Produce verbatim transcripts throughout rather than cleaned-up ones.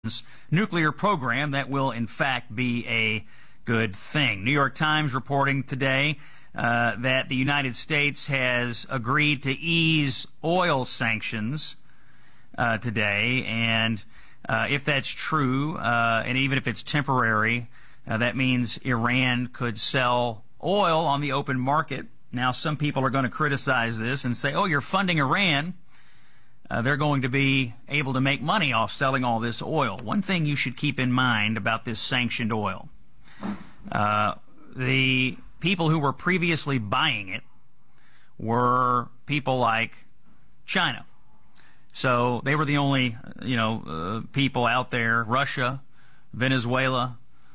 nuclear program, that will in fact be a good thing. New York Times reporting today uh, that the United States has agreed to ease oil sanctions uh, today, and uh, if that's true, uh, and even if it's temporary, uh, that means Iran could sell oil on the open market. Now, some people are going to criticize this and say, oh, you're funding Iran. Uh, they're going to be able to make money off selling all this oil. One thing you should keep in mind about this sanctioned oil, uh, the people who were previously buying it were people like China. So they were the only, you know, uh, people out there. Russia, Venezuela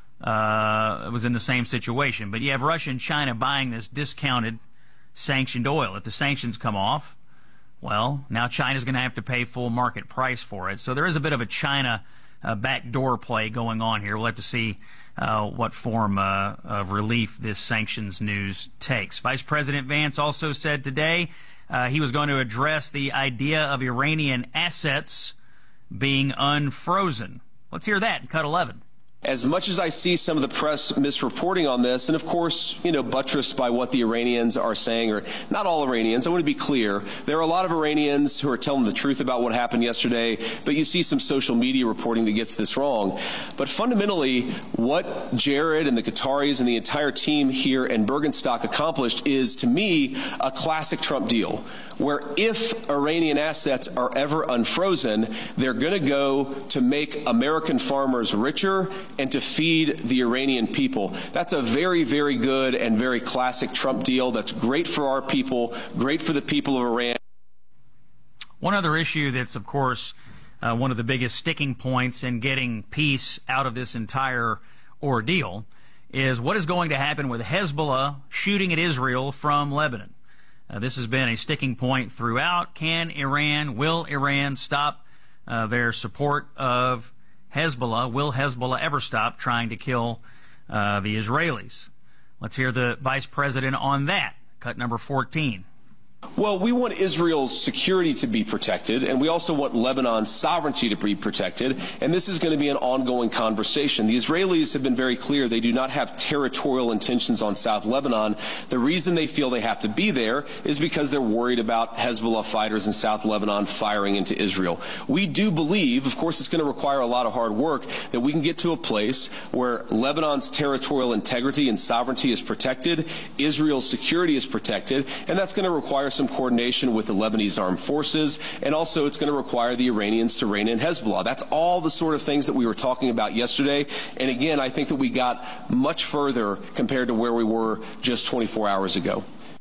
uh, was in the same situation. But you have Russia and China buying this discounted sanctioned oil. If the sanctions come off, well, now China's going to have to pay full market price for it. So there is a bit of a China uh, backdoor play going on here. We'll have to see uh, what form uh, of relief this sanctions news takes. Vice President Vance also said today uh, he was going to address the idea of Iranian assets being unfrozen. Let's hear that in Cut eleven. As much as I see some of the press misreporting on this, and of course, you know, buttressed by what the Iranians are saying, or not all Iranians, I want to be clear, there are a lot of Iranians who are telling the truth about what happened yesterday, but you see some social media reporting that gets this wrong. But fundamentally, what Jared and the Qataris and the entire team here in Bergenstock accomplished is, to me, a classic Trump deal, where if Iranian assets are ever unfrozen, they're going to go to make American farmers richer and to feed the Iranian people. That's a very, very good and very classic Trump deal. That's great for our people, great for the people of Iran. One other issue that's, of course, uh, one of the biggest sticking points in getting peace out of this entire ordeal is what is going to happen with Hezbollah shooting at Israel from Lebanon. Uh, this has been a sticking point throughout. Can Iran, will Iran stop uh, their support of Hezbollah? Will Hezbollah ever stop trying to kill uh, the Israelis? Let's hear the vice president on that. Cut number fourteen. Well, we want Israel's security to be protected, and we also want Lebanon's sovereignty to be protected, and this is going to be an ongoing conversation. The Israelis have been very clear they do not have territorial intentions on South Lebanon. The reason they feel they have to be there is because they're worried about Hezbollah fighters in South Lebanon firing into Israel. We do believe, of course it's going to require a lot of hard work, that we can get to a place where Lebanon's territorial integrity and sovereignty is protected, Israel's security is protected, and that's going to require some coordination with the Lebanese armed forces, and also it's going to require the Iranians to rein in Hezbollah. That's all the sort of things that we were talking about yesterday, and again, I think that we got much further compared to where we were just twenty-four hours ago.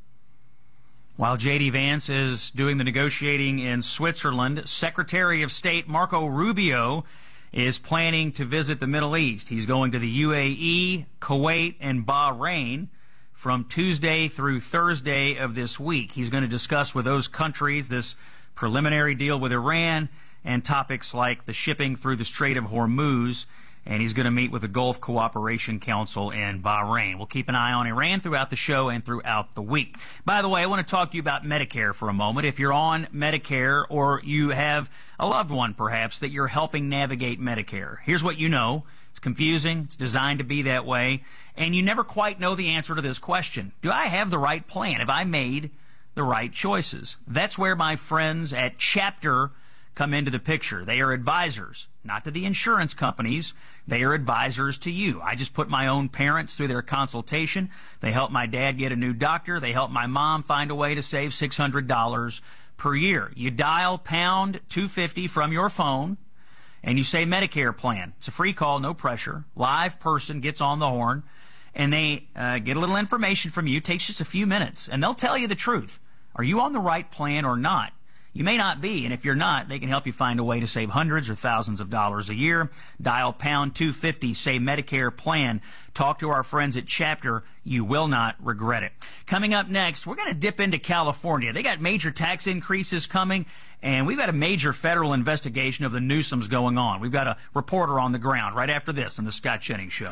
While J D. Vance is doing the negotiating in Switzerland, Secretary of State Marco Rubio is planning to visit the Middle East. He's going to the U A E, Kuwait, and Bahrain from Tuesday through Thursday of this week. He's going to discuss with those countries this preliminary deal with Iran and topics like the shipping through the Strait of Hormuz, and he's going to meet with the Gulf Cooperation Council in Bahrain. We'll keep an eye on Iran throughout the show and throughout the week. By the way, I want to talk to you about Medicare for a moment. If you're on Medicare, or you have a loved one perhaps that you're helping navigate Medicare, here's what you know. It's confusing. It's designed to be that way. And you never quite know the answer to this question. Do I have the right plan? Have I made the right choices? That's where my friends at Chapter come into the picture. They are advisors, not to the insurance companies. They are advisors to you. I just put my own parents through their consultation. They helped my dad get a new doctor. They helped my mom find a way to save six hundred dollars per year. You dial pound two fifty from your phone, and you say Medicare plan. It's a free call, no pressure. Live person gets on the horn, and they uh, get a little information from you. It takes just a few minutes, and they'll tell you the truth. Are you on the right plan or not? You may not be, and if you're not, they can help you find a way to save hundreds or thousands of dollars a year. Dial pound two fifty, say Medicare plan. Talk to our friends at Chapter. You will not regret it. Coming up next, we're going to dip into California. They got major tax increases coming, and we've got a major federal investigation of the Newsoms going on. We've got a reporter on the ground right after this on the Scott Jennings Show.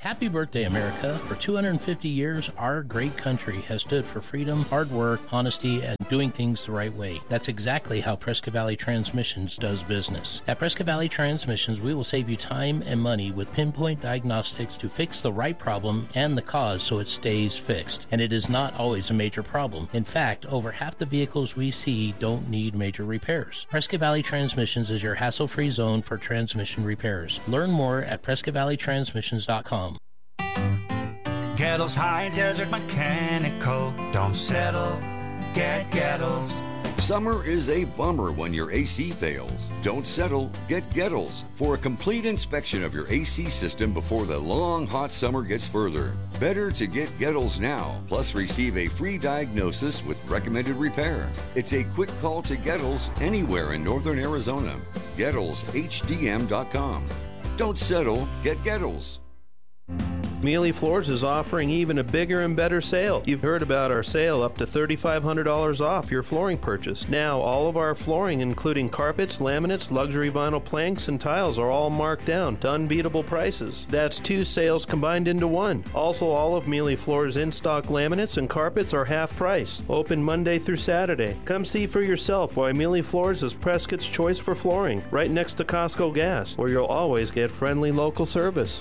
Happy birthday, America. For two hundred fifty years, our great country has stood for freedom, hard work, honesty, and doing things the right way. That's exactly how Prescott Valley Transmissions does business. At Prescott Valley Transmissions, we will save you time and money with pinpoint diagnostics to fix the right problem and the cause so it stays fixed. And it is not always a major problem. In fact, over half the vehicles we see don't need major repairs. Prescott Valley Transmissions is your hassle-free zone for transmission repairs. Learn more at prescott valley transmissions dot com. Gettles High Desert Mechanical. Don't settle, get Gettles. Summer is a bummer when your A C fails. Don't settle, get Gettles for a complete inspection of your A C system before the long, hot summer gets further. Better to get Gettles now, plus receive a free diagnosis with recommended repair. It's a quick call to Gettles anywhere in northern Arizona. Gettles H D M dot com. Don't settle, get Gettles. Mealy Floors is offering even a bigger and better sale. You've heard about our sale up to three thousand five hundred dollars off your flooring purchase. Now, all of our flooring, including carpets, laminates, luxury vinyl planks, and tiles, are all marked down to unbeatable prices. That's two sales combined into one. Also, all of Mealy Floors' in-stock laminates and carpets are half price. Open Monday through Saturday. Come see for yourself why Mealy Floors is Prescott's choice for flooring, right next to Costco Gas, where you'll always get friendly local service.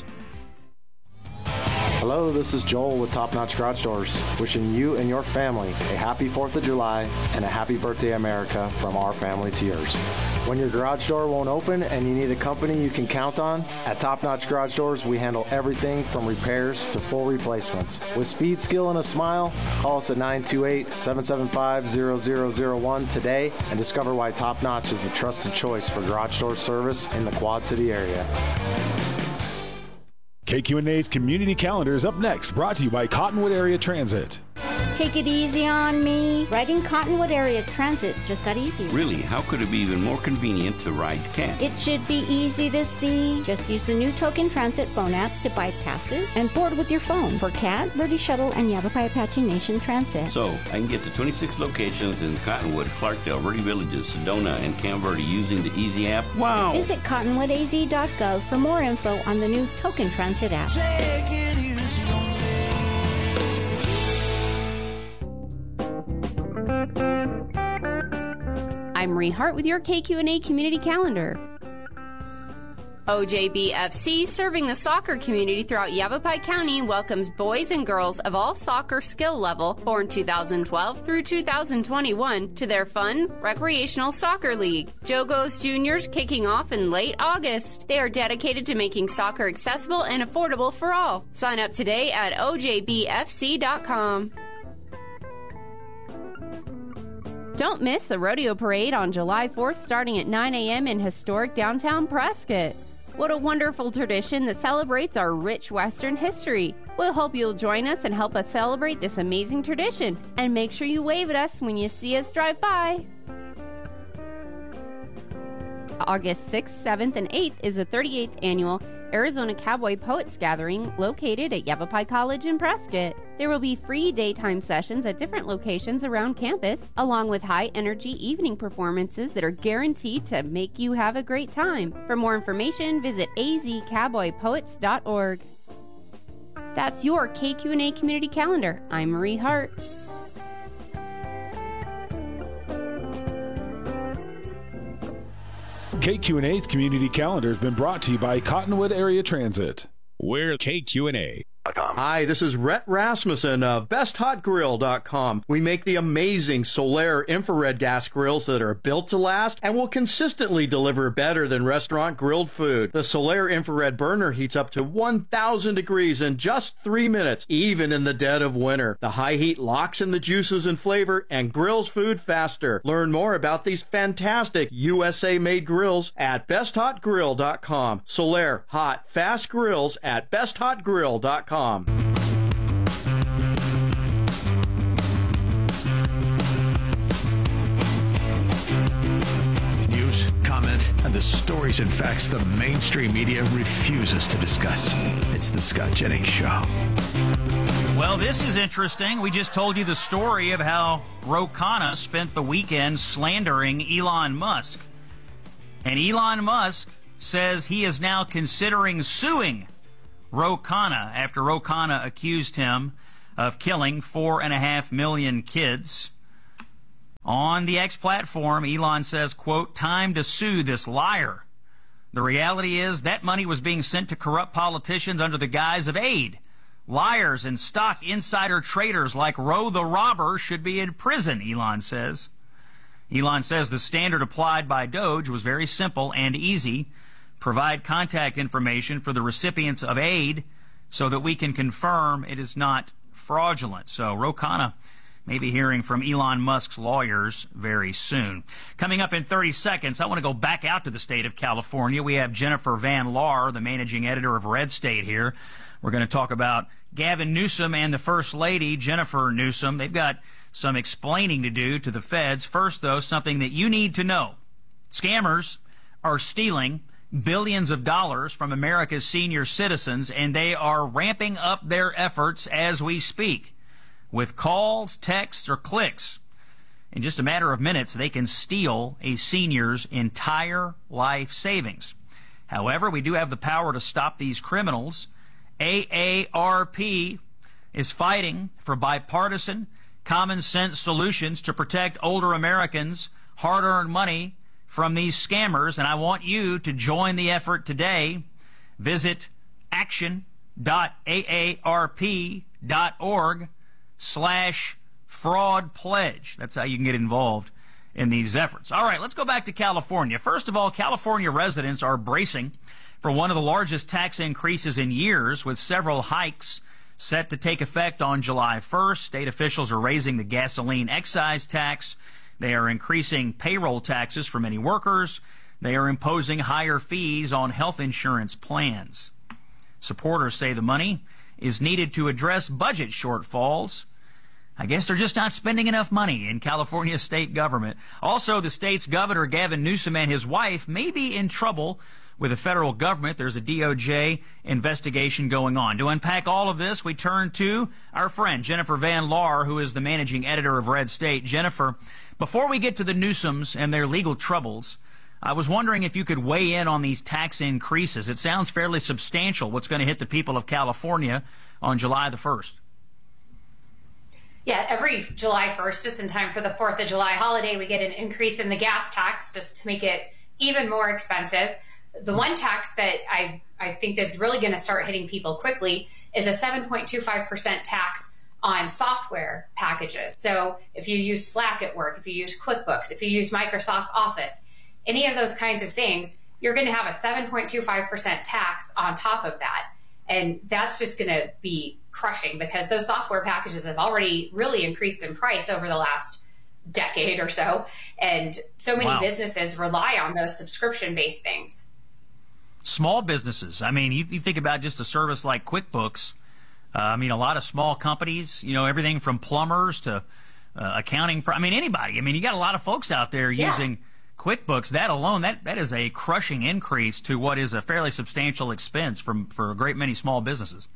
Hello, this is Joel with Top Notch Garage Doors, wishing you and your family a happy fourth of July and a happy birthday, America, from our family to yours. When your garage door won't open and you need a company you can count on, at Top Notch Garage Doors, we handle everything from repairs to full replacements. With speed, skill, and a smile, call us at nine two eight, seven seven five, zero zero zero one today and discover why Top Notch is the trusted choice for garage door service in the Quad City area. K Q N A's Community Calendar is up next, brought to you by Cottonwood Area Transit. Take it easy on me. Riding Cottonwood Area Transit just got easier. Really? How could it be even more convenient to ride C A T? It should be easy to see. Just use the new Token Transit phone app to buy passes and board with your phone for C A T, Verde Shuttle, and Yavapai Apache Nation Transit. So, I can get to twenty-six locations in Cottonwood, Clarkdale, Verde Villages, Sedona, and Camp Verde using the Easy app? Wow! Visit cottonwood a z dot gov for more info on the new Token Transit app. Take it easy on me. I'm Marie Hart with your K Q N A Community Calendar. O J B F C, serving the soccer community throughout Yavapai County, welcomes boys and girls of all soccer skill level, born two thousand twelve through two thousand twenty-one, to their fun, recreational soccer league. Jogos Juniors kicking off in late August. They are dedicated to making soccer accessible and affordable for all. Sign up today at O J B F C dot com. Don't miss the rodeo parade on July fourth starting at nine a.m. in historic downtown Prescott. What a wonderful tradition that celebrates our rich Western history. We'll hope you'll join us and help us celebrate this amazing tradition. And make sure you wave at us when you see us drive by. August sixth, seventh, and eighth is the thirty-eighth annual Arizona Cowboy Poets Gathering located at Yavapai College in Prescott. There will be free daytime sessions at different locations around campus, along with high-energy evening performances that are guaranteed to make you have a great time. For more information, visit a z cowboy poets dot org. That's your K Q N A Community Calendar. I'm Marie Hart. K Q N A's Community Calendar has been brought to you by Cottonwood Area Transit. We're K Q N A. Hi, this is Rhett Rasmussen of best hot grill dot com. We make the amazing Solaire infrared gas grills that are built to last and will consistently deliver better than restaurant grilled food. The Solaire infrared burner heats up to one thousand degrees in just three minutes, even in the dead of winter. The high heat locks in the juices and flavor and grills food faster. Learn more about these fantastic U S A-made grills at best hot grill dot com. Solaire hot, fast grills at best hot grill dot com. News, comment, and the stories and facts the mainstream media refuses to discuss. It's the Scott Jennings Show. Well, this is interesting. We just told you the story of how Ro Khanna spent the weekend slandering Elon Musk. And Elon Musk says he is now considering suing Ro Khanna after Ro Khanna accused him of killing four and a half million kids. On the X platform, Elon says, quote, time to sue this liar. The reality is that money was being sent to corrupt politicians under the guise of aid. Liars and stock insider traders like Ro the robber should be in prison, Elon says. Elon says the standard applied by Doge was very simple and easy. Provide contact information for the recipients of aid so that we can confirm it is not fraudulent. So Ro Khanna may be hearing from Elon Musk's lawyers very soon. Coming up in thirty seconds, I want to go back out to the state of California. We have Jennifer Van Laar, the managing editor of Red State here. We're going to talk about Gavin Newsom and the First Lady, Jennifer Newsom. They've got some explaining to do to the feds. First, though, something that you need to know. Scammers are stealing billions of dollars from America's senior citizens, and they are ramping up their efforts as we speak. With calls, texts, or clicks, in just a matter of minutes, they can steal a senior's entire life savings. However, we do have the power to stop these criminals. A A R P is fighting for bipartisan, common sense solutions to protect older Americans' hard-earned money from these scammers, and I want you to join the effort today. Visit action dot A A R P dot org slash fraud pledge. That's how you can get involved in these efforts. All right, let's go back to California. First of all, California residents are bracing for one of the largest tax increases in years, with several hikes set to take effect on July first. State officials are raising the gasoline excise tax. They are increasing payroll taxes for many workers. They are imposing higher fees on health insurance plans. Supporters say the money is needed to address budget shortfalls. I guess they're just not spending enough money in California's state government. Also, the state's governor, Gavin Newsom, and his wife may be in trouble with the federal government. There's a D O J investigation going on. To unpack all of this, we turn to our friend, Jennifer Van Laar, who is the managing editor of Red State. Jennifer, before we get to the Newsoms and their legal troubles, I was wondering if you could weigh in on these tax increases. It sounds fairly substantial, what's going to hit the people of California on July the first. Yeah, every July first, just in time for the fourth of July holiday, we get an increase in the gas tax just to make it even more expensive. The one tax that I, I think is really going to start hitting people quickly is a seven point two five percent tax on software packages. So if you use Slack at work, if you use QuickBooks, if you use Microsoft Office, any of those kinds of things, you're going to have a seven point two five percent tax on top of that. And that's just going to be crushing because those software packages have already really increased in price over the last decade or so. And so many wow. businesses rely on those subscription-based things. Small businesses. I mean, you, you think about just a service like QuickBooks. Uh, I mean, a lot of small companies, you know, everything from plumbers to uh, accounting for, I mean, anybody. I mean, you got a lot of folks out there yeah. using QuickBooks. That alone, that, that is a crushing increase to what is a fairly substantial expense from, for a great many small businesses.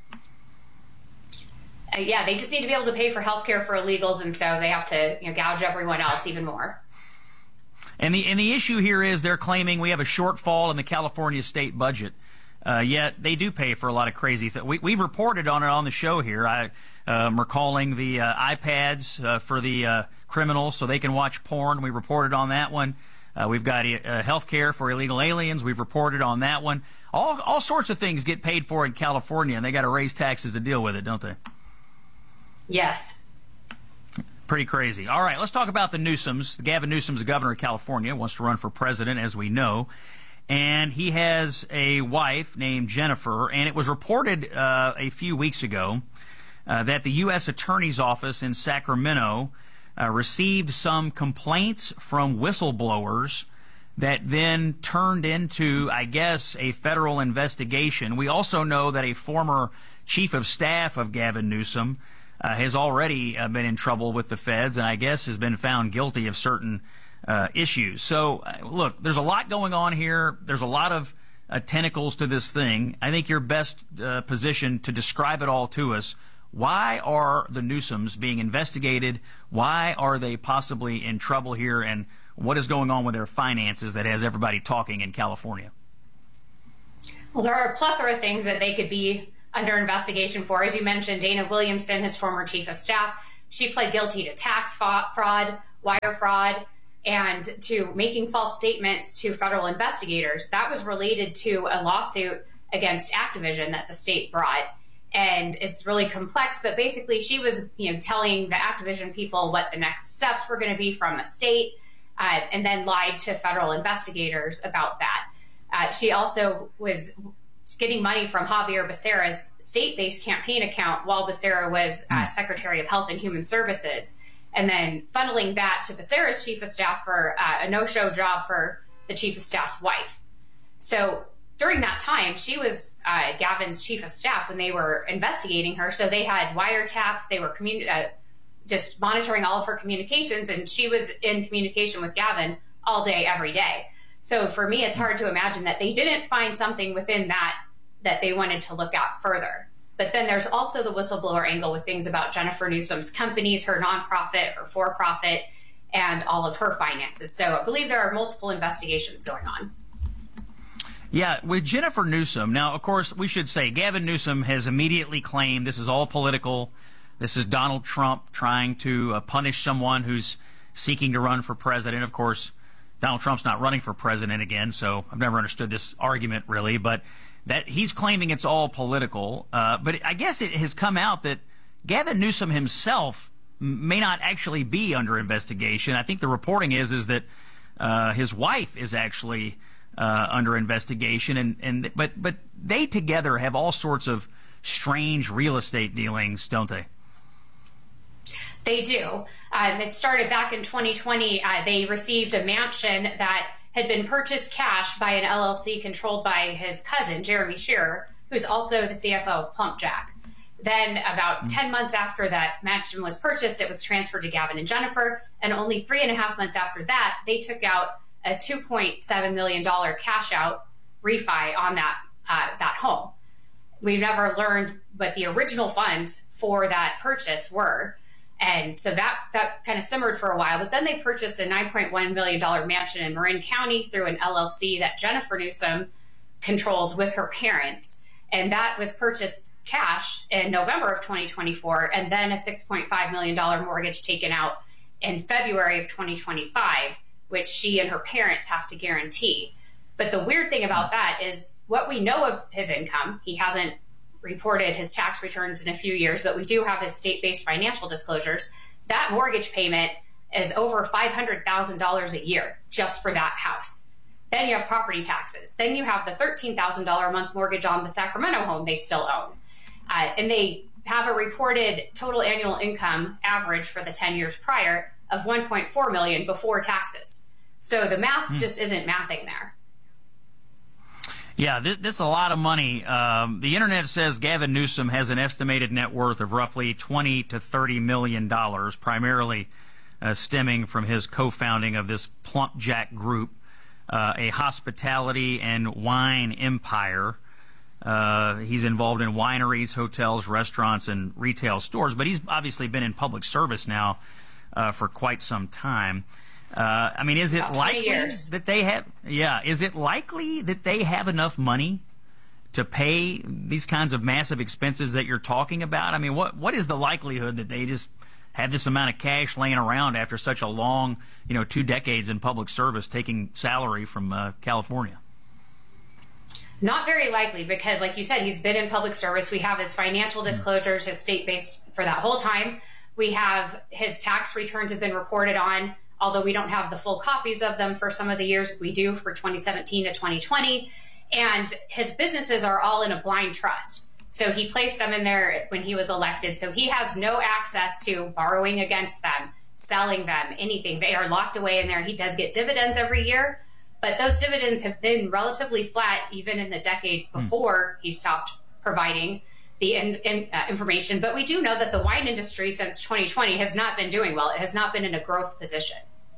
Uh, yeah, they just need to be able to pay for health care for illegals, and so they have to, you know, gouge everyone else even more. And the and the issue here is they're claiming we have a shortfall in the California state budget. Uh, yet they do pay for a lot of crazy things. We, we've reported on it on the show here. I am um, recalling the uh, iPads uh, for the uh, criminals so they can watch porn. We reported on that one. Uh, we've got uh, health care for illegal aliens. We've reported on that one. All all sorts of things get paid for in California, and they got to raise taxes to deal with it, don't they? Yes. Pretty crazy. All right, let's talk about the Newsoms. Gavin Newsom's the governor of California, wants to run for president, as we know. And he has a wife named Jennifer, and it was reported uh, a few weeks ago uh, that the U S Attorney's Office in Sacramento uh, received some complaints from whistleblowers that then turned into, I guess, a federal investigation. We also know that a former chief of staff of Gavin Newsom uh, has already uh, been in trouble with the feds and I guess has been found guilty of certain Uh, issues. So, uh, look, there's a lot going on here. There's a lot of uh, tentacles to this thing. I think you're best uh, positioned to describe it all to us. Why are the Newsoms being investigated? Why are they possibly in trouble here? And what is going on with their finances that has everybody talking in California? Well, there are a plethora of things that they could be under investigation for. As you mentioned, Dana Williamson, his former chief of staff, she pled guilty to tax fraud, wire fraud, and to making false statements to federal investigators. That was related to a lawsuit against Activision that the state brought. And it's really complex, but basically she was, you know, telling the Activision people what the next steps were going to be from the state, uh, and then lied to federal investigators about that. Uh, she also was getting money from Javier Becerra's state-based campaign account while Becerra was uh, Secretary of Health and Human Services, and then funneling that to Becerra's chief of staff for uh, a no-show job for the chief of staff's wife. So during that time, she was uh, Gavin's chief of staff when they were investigating her. So they had wiretaps, they were communi- uh, just monitoring all of her communications, and she was in communication with Gavin all day, every day. So for me, it's hard to imagine that they didn't find something within that that they wanted to look at further. But then there's also the whistleblower angle with things about Jennifer Newsom's companies, her nonprofit, her for-profit, and all of her finances. So I believe there are multiple investigations going on. Yeah, with Jennifer Newsom, now, of course, we should say Gavin Newsom has immediately claimed this is all political. This is Donald Trump trying to uh, punish someone who's seeking to run for president. Of course, Donald Trump's not running for president again, so I've never understood this argument really, but that he's claiming it's all political. Uh, but I guess it has come out that Gavin Newsom himself may not actually be under investigation. I think the reporting is is that uh, his wife is actually uh, under investigation, and and but but they together have all sorts of strange real estate dealings, don't they? They do. Um, it started back in twenty twenty. Uh, they received a mansion that had been purchased cash by an L L C controlled by his cousin, Jeremy Shearer, who's also the C F O of Plumpjack. Then about mm-hmm. ten months after that mansion was purchased, it was transferred to Gavin and Jennifer. And only three and a half months after that, they took out a two point seven million dollars cash out refi on that, uh, that home. We've never learned what the original funds for that purchase were. And so that, that kind of simmered for a while. But then they purchased a nine point one million dollars mansion in Marin County through an L L C that Jennifer Newsom controls with her parents. And that was purchased cash in November of twenty twenty-four, and then a six point five million dollars mortgage taken out in February of twenty twenty-five, which she and her parents have to guarantee. But the weird thing about that is what we know of his income. He hasn't reported his tax returns in a few years, but we do have his state-based financial disclosures. That mortgage payment is over five hundred thousand dollars a year just for that house. Then you have property taxes. Then you have the thirteen thousand dollars a month mortgage on the Sacramento home they still own. Uh, and they have a reported total annual income average for the ten years prior of one point four million dollars before taxes. So the math hmm. just isn't mathing there. Yeah, this, this is a lot of money. Um, the internet says Gavin Newsom has an estimated net worth of roughly twenty to thirty million dollars, primarily uh, stemming from his co-founding of this Plumpjack Group, uh, a hospitality and wine empire. Uh, he's involved in wineries, hotels, restaurants, and retail stores, but he's obviously been in public service now uh, for quite some time. Uh, I mean, is it likely that they have? Yeah, is it likely that they have enough money to pay these kinds of massive expenses that you're talking about? I mean, what what is the likelihood that they just have this amount of cash laying around after such a long, you know, two decades in public service, taking salary from uh, California? Not very likely, because, like you said, he's been in public service. We have his financial disclosures, his state-based for that whole time. We have his tax returns have been reported on. Although we don't have the full copies of them for some of the years, we do for twenty seventeen to twenty twenty. And his businesses are all in a blind trust. So he placed them in there when he was elected. So he has no access to borrowing against them, selling them, anything. They are locked away in there. He does get dividends every year, but those dividends have been relatively flat even in the decade before he stopped providing the in, in, uh, information. But we do know that the wine industry since twenty twenty has not been doing well. It has not been in a growth position.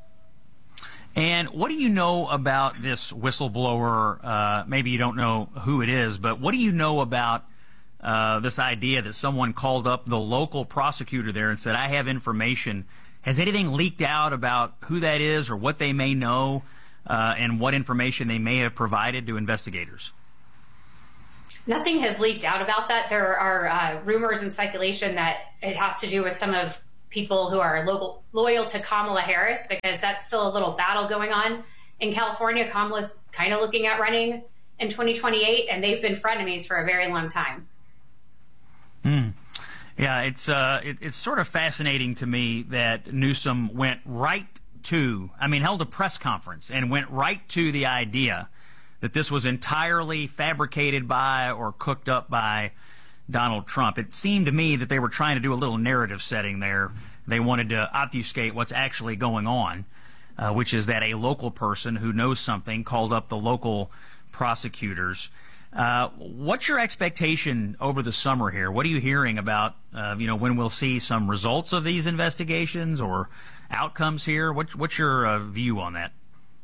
And what do you know about this whistleblower? Uh, maybe you don't know who it is, but what do you know about uh, this idea that someone called up the local prosecutor there and said, I have information. Has anything leaked out about who that is or what they may know uh, and what information they may have provided to investigators? Nothing has leaked out about that. There are uh, rumors and speculation that it has to do with some of people who are local, loyal to Kamala Harris, because that's still a little battle going on in California. Kamala's kind of looking at running in twenty twenty-eight, and they've been frenemies for a very long time. Hmm. Yeah, it's uh, it, it's sort of fascinating to me that Newsom went right to, I mean, held a press conference and went right to the idea that this was entirely fabricated by or cooked up by Donald Trump. It seemed to me that they were trying to do a little narrative setting there. They wanted to obfuscate what's actually going on, uh, which is that a local person who knows something called up the local prosecutors. Uh, what's your expectation over the summer here? What are you hearing about, uh, you know, when we'll see some results of these investigations or outcomes here? What, what's your uh, view on that?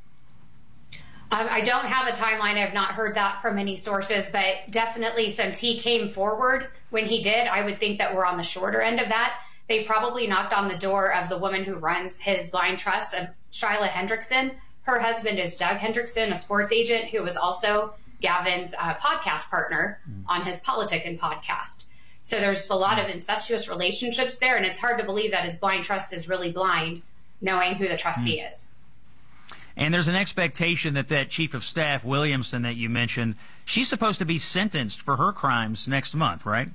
Um, I don't have a timeline. I've not heard that from any sources, but definitely since he came forward when he did, I would think that we're on the shorter end of that. They probably knocked on the door of the woman who runs his blind trust, of Shyla Hendrickson. Her husband is Doug Hendrickson, a sports agent who was also Gavin's uh, podcast partner on his Politicking podcast. So there's a lot of incestuous relationships there, and it's hard to believe that his blind trust is really blind, knowing who the trustee mm. is. And there's an expectation that that chief of staff, Williamson, that you mentioned, she's supposed to be sentenced for her crimes next month, right?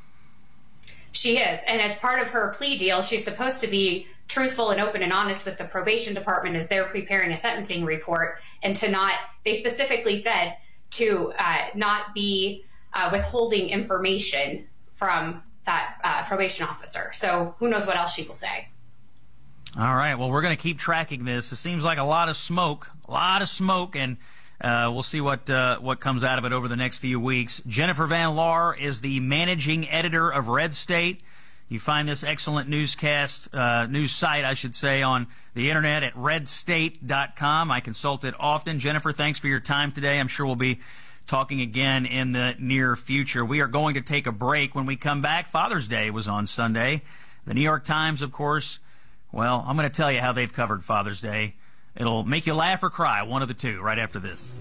She is. And as part of her plea deal, she's supposed to be truthful and open and honest with the probation department as they're preparing a sentencing report, and to not, they specifically said to uh, not be uh, withholding information from that uh, probation officer. So who knows what else she will say. All right. Well, we're going to keep tracking this. It seems like a lot of smoke, a lot of smoke, and uh, we'll see what uh, what comes out of it over the next few weeks. Jennifer Van Laar is the managing editor of Red State. You find this excellent newscast, uh, news site, I should say, on the internet at red state dot com. I consult it often. Jennifer, thanks for your time today. I'm sure we'll be talking again in the near future. We are going to take a break. When we come back, Father's Day was on Sunday. The New York Times, of course. Well, I'm going to tell you how they've covered Father's Day. It'll make you laugh or cry, one of the two, right after this.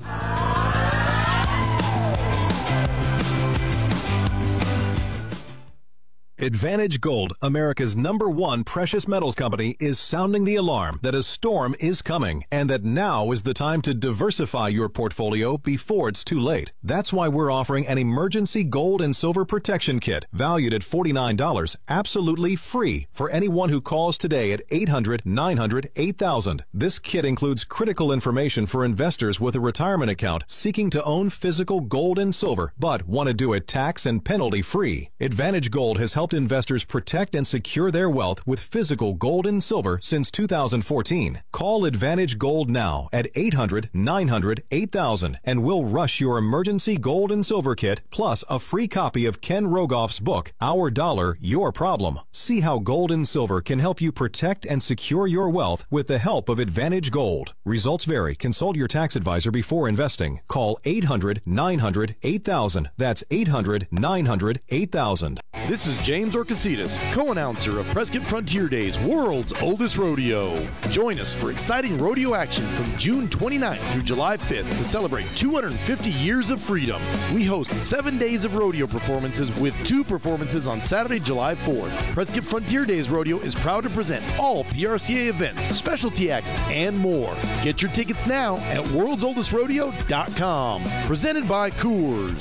Advantage Gold, America's number one precious metals company, is sounding the alarm that a storm is coming and that now is the time to diversify your portfolio before it's too late. That's why we're offering an emergency gold and silver protection kit valued at forty-nine dollars, absolutely free for anyone who calls today at eight hundred, nine hundred, eight thousand. This kit includes critical information for investors with a retirement account seeking to own physical gold and silver but want to do it tax and penalty free. Advantage Gold has helped investors protect and secure their wealth with physical gold and silver since two thousand fourteen. Call Advantage Gold now at eight hundred, nine hundred, eight thousand and we'll rush your emergency gold and silver kit plus a free copy of Ken Rogoff's book, Our Dollar, Your Problem. See how gold and silver can help you protect and secure your wealth with the help of Advantage Gold. Results vary. Consult your tax advisor before investing. Call eight hundred, nine hundred, eight thousand. That's eight hundred, nine hundred, eight thousand. This is James Orcasitas, co-announcer of Prescott Frontier Days, world's oldest rodeo. Join us for exciting rodeo action from June twenty-ninth through July fifth to celebrate two hundred fifty years of freedom. We host seven days of rodeo performances with two performances on Saturday, July fourth. Prescott Frontier Days Rodeo is proud to present all P R C A events, specialty acts, and more. Get your tickets now at worlds oldest rodeo dot com. Presented by Coors.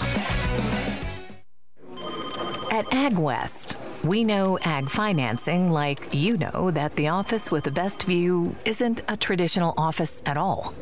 At AgWest, we know ag financing like you know that the office with the best view isn't a traditional office at all.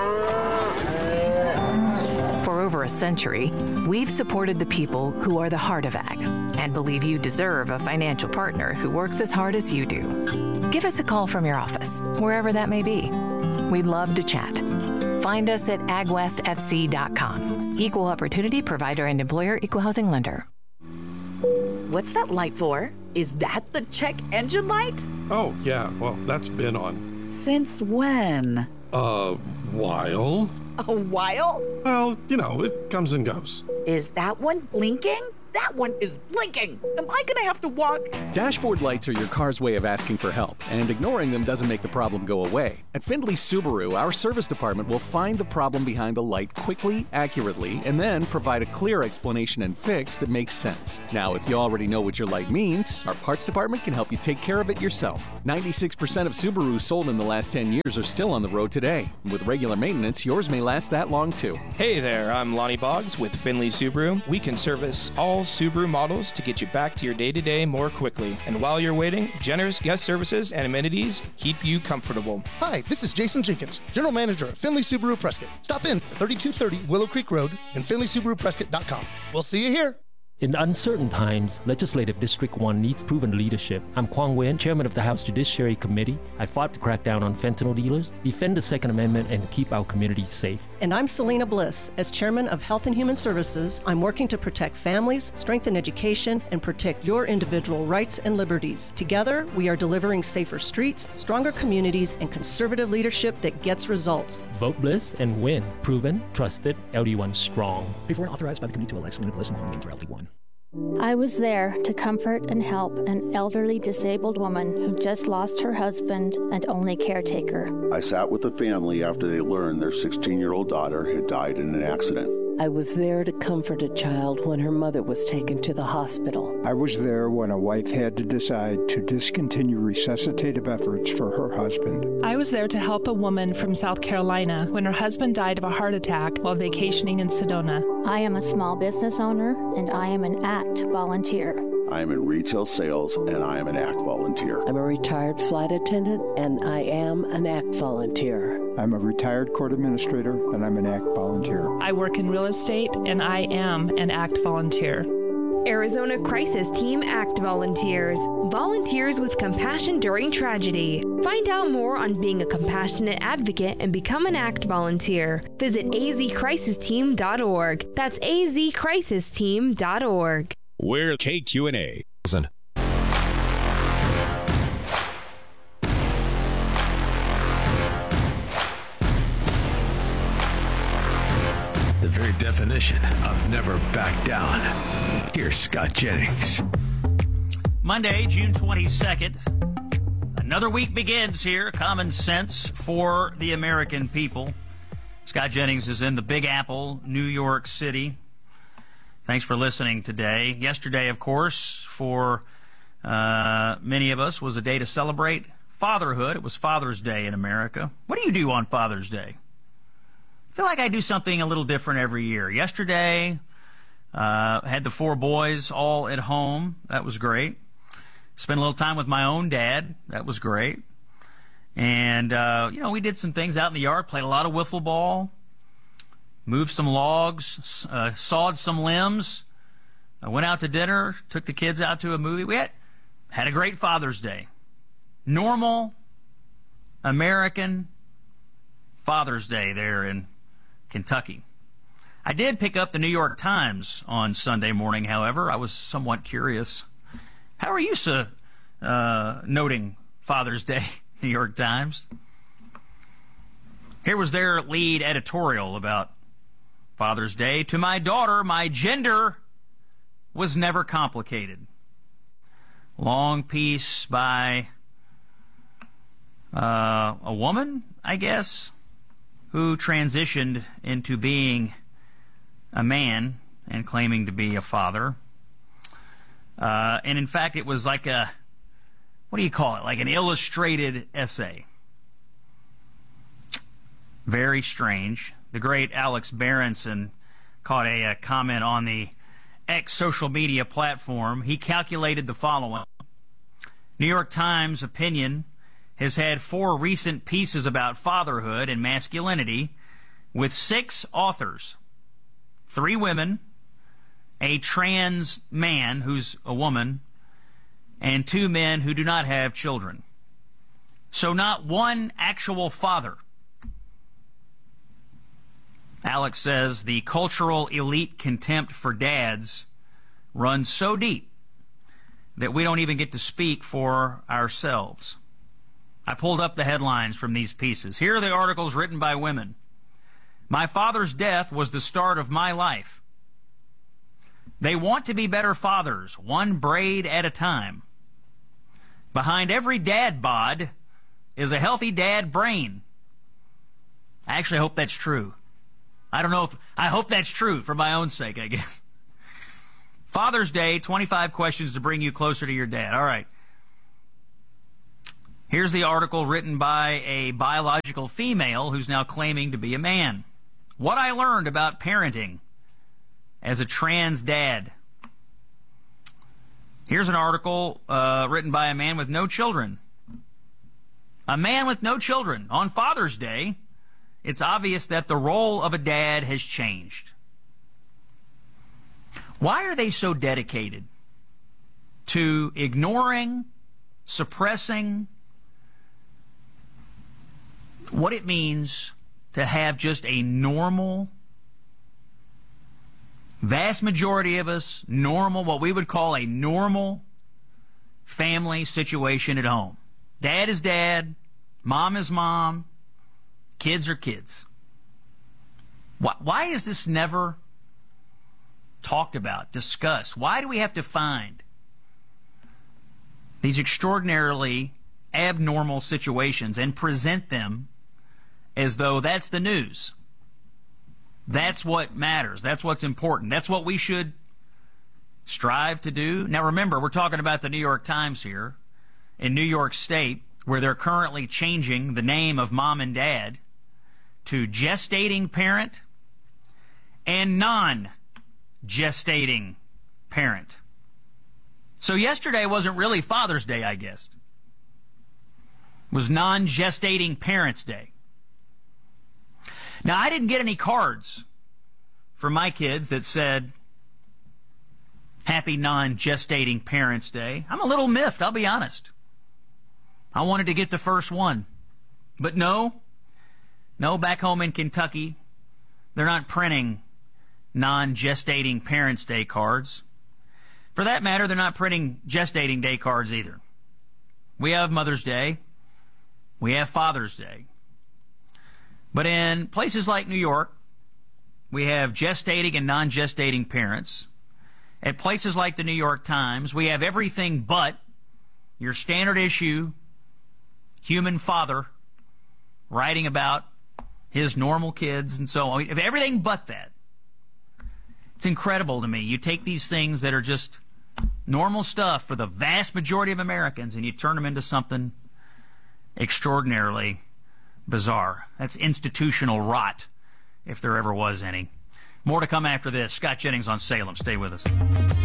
For over a century, we've supported the people who are the heart of ag and believe you deserve a financial partner who works as hard as you do. Give us a call from your office, wherever that may be. We'd love to chat. Find us at ag west f c dot com. Equal Opportunity Provider and Employer Equal Housing Lender. What's that light for? Is that the check engine light? Oh, yeah. Well, that's been on. Since when? A while. A while? Well, you know, it comes and goes. Is that one blinking? that one is blinking. Am I going to have to walk? Dashboard lights are your car's way of asking for help, and ignoring them doesn't make the problem go away. At Findlay Subaru, our service department will find the problem behind the light quickly, accurately, and then provide a clear explanation and fix that makes sense. Now, if you already know what your light means, our parts department can help you take care of it yourself. ninety-six percent of Subarus sold in the last ten years are still on the road today. With regular maintenance, yours may last that long too. Hey there, I'm Lonnie Boggs with Findlay Subaru. We can service all Subaru models to get you back to your day-to-day more quickly. And while you're waiting, generous guest services and amenities keep you comfortable. Hi, this is Jason Jenkins, General Manager of Findlay Subaru Prescott. Stop in at thirty-two thirty Willow Creek Road and Findlay Subaru Prescott dot com. We'll see you here. In uncertain times, Legislative District one needs proven leadership. I'm Kwang Wen, Chairman of the House Judiciary Committee. I fought to crack down on fentanyl dealers, defend the Second Amendment, and keep our communities safe. And I'm Selena Bliss. As Chairman of Health and Human Services, I'm working to protect families, strengthen education, and protect your individual rights and liberties. Together, we are delivering safer streets, stronger communities, and conservative leadership that gets results. Vote Bliss and win. Proven, trusted, L D one strong. Before and authorized by the committee to elect Selena Bliss and name for L D one. I was there to comfort and help an elderly disabled woman who just lost her husband and only caretaker. I sat with the family after they learned their sixteen-year-old daughter had died in an accident. I was there to comfort a child when her mother was taken to the hospital. I was there when a wife had to decide to discontinue resuscitative efforts for her husband. I was there to help a woman from South Carolina when her husband died of a heart attack while vacationing in Sedona. I am a small business owner, and I am an ACT volunteer. I am in retail sales, and I am an ACT volunteer. I'm a retired flight attendant, and I am an ACT volunteer. I'm a retired court administrator, and I'm an ACT volunteer. I work in real estate, and I am an ACT volunteer. Arizona Crisis Team ACT Volunteers. Volunteers with compassion during tragedy. Find out more on being a compassionate advocate and become an ACT volunteer. Visit a z crisis team dot org. That's a z crisis team dot org. We're K Q and A. The very definition of never back down. Here's Scott Jennings. Monday, June twenty-second. Another week begins here. Common sense for the American people. Scott Jennings is in the Big Apple, New York City. Thanks for listening today. Yesterday, of course, for uh, many of us, was a day to celebrate fatherhood. It was Father's Day in America. What do you do on Father's Day? I feel like I do something a little different every year. Yesterday, uh, had the four boys all at home. That was great. Spent a little time with my own dad. That was great. And, uh, you know, we did some things out in the yard, played a lot of wiffle ball. Moved some logs, uh, sawed some limbs. I went out to dinner, took the kids out to a movie. We had, had a great Father's Day. Normal American Father's Day there in Kentucky. I did pick up the New York Times on Sunday morning, however. I was somewhat curious. How are you so, uh, noting Father's Day, New York Times? Here was their lead editorial about Father's Day. To my daughter, my gender was never complicated. Long piece by uh, a woman, I guess, who transitioned into being a man and claiming to be a father. Uh, and in fact, it was like a, what do you call it? Like an illustrated essay. Very strange. The great Alex Berenson caught a, a comment on the X social media platform. He calculated the following. New York Times opinion has had four recent pieces about fatherhood and masculinity with six authors, three women, a trans man who's a woman, and two men who do not have children. So not one actual father. Alex says the cultural elite contempt for dads runs so deep that we don't even get to speak for ourselves. I pulled up the headlines from these pieces. Here are the articles written by women. My father's death was the start of my life. They want to be better fathers, one braid at a time. Behind every dad bod is a healthy dad brain. I actually hope that's true. I don't know if, I hope that's true for my own sake, I guess. Father's Day, twenty-five questions to bring you closer to your dad. All right. Here's the article written by a biological female who's now claiming to be a man. What I learned about parenting as a trans dad. Here's an article uh, written by a man with no children. A man with no children. On Father's Day, it's obvious that the role of a dad has changed. Why are they so dedicated to ignoring, suppressing what it means to have just a normal, vast majority of us, normal, what we would call a normal family situation at home? Dad is dad, mom is mom, kids are kids. Why, why is this never talked about, discussed? Why do we have to find these extraordinarily abnormal situations and present them as though that's the news? That's what matters. That's what's important. That's what we should strive to do. Now remember, we're talking about the New York Times here in New York State, where they're currently changing the name of mom and dad to gestating parent and non-gestating parent. So yesterday wasn't really Father's Day, I guess. It was non-gestating Parents' Day. Now, I didn't get any cards from my kids that said, Happy Non-Gestating Parents' Day. I'm a little miffed, I'll be honest. I wanted to get the first one. But no, no, back home in Kentucky, they're not printing non-gestating Parents' Day cards. For that matter, they're not printing gestating day cards either. We have Mother's Day. We have Father's Day. But in places like New York, we have gestating and non-gestating parents. At places like the New York Times, we have everything but your standard issue human father writing about his normal kids and so on. Everything but that. It's incredible to me. You take these things that are just normal stuff for the vast majority of Americans and you turn them into something extraordinarily bizarre. That's institutional rot, if there ever was any. More to come after this. Scott Jennings on Salem. Stay with us.